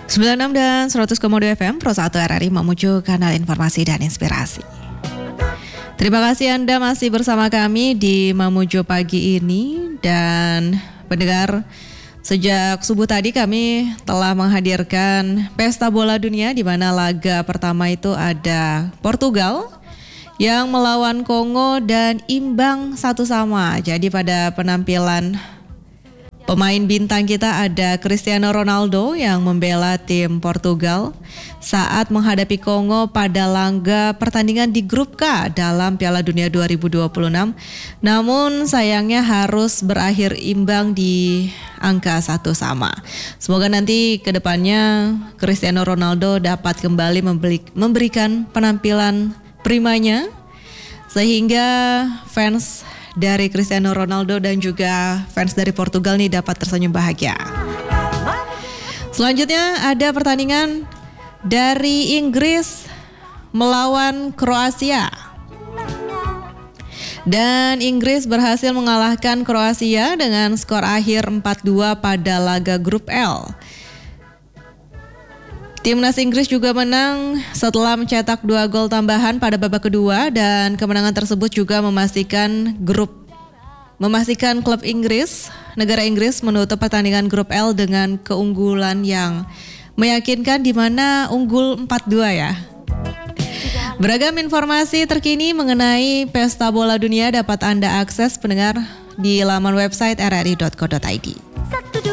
96 dan 100,2 FM Pro 1 RRI memuju kanal informasi dan inspirasi. Terima kasih Anda masih bersama kami di Mamuju pagi ini. Dan pendengar, sejak subuh tadi kami telah menghadirkan Pesta Bola Dunia, di mana laga pertama itu ada Portugal yang melawan Kongo dan imbang 1-1. Jadi pada penampilan pemain bintang kita ada Cristiano Ronaldo yang membela tim Portugal saat menghadapi Kongo pada laga pertandingan di grup K dalam Piala Dunia 2026. Namun sayangnya harus berakhir imbang di angka 1-1. Semoga nanti ke depannya Cristiano Ronaldo dapat kembali memberikan penampilan primanya sehingga fans dari Cristiano Ronaldo dan juga fans dari Portugal nih dapat tersenyum bahagia. Selanjutnya ada pertandingan dari Inggris melawan Kroasia. Dan Inggris berhasil mengalahkan Kroasia dengan skor akhir 4-2 pada laga grup L. Timnas Inggris juga menang setelah mencetak 2 gol tambahan pada babak kedua, dan kemenangan tersebut juga memastikan klub Inggris, negara Inggris menutup pertandingan grup L dengan keunggulan yang meyakinkan, di mana unggul 4-2 ya. Beragam informasi terkini mengenai Pesta Bola Dunia dapat Anda akses pendengar di laman website rri.co.id.